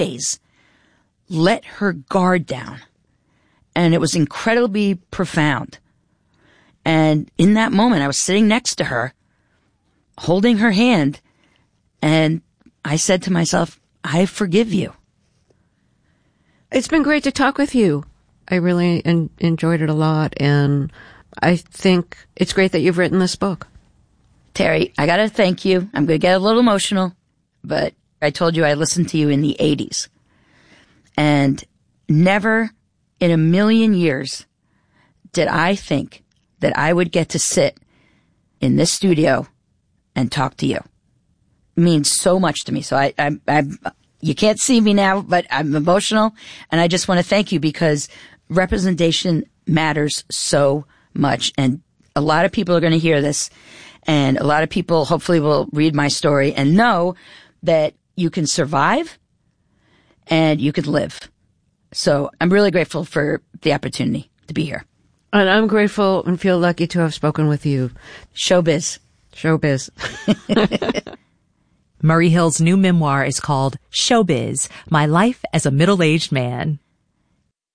days, let her guard down. And it was incredibly profound. And in that moment, I was sitting next to her, holding her hand, and I said to myself, I forgive you. It's been great to talk with you. I really enjoyed it a lot, and I think it's great that you've written this book. Terry, I got to thank you. I'm going to get a little emotional, but I told you I listened to you in the 80s. And never in a million years did I think that I would get to sit in this studio and talk to you. It means so much to me. So you can't see me now, but I'm emotional. And I just want to thank you because representation matters so much. And a lot of people are going to hear this. And a lot of people hopefully will read my story and know that you can survive and you can live. So I'm really grateful for the opportunity to be here. And I'm grateful and feel lucky to have spoken with you. Showbiz. Showbiz. Murray Hill's new memoir is called Showbiz, My Life as a Middle-Aged Man.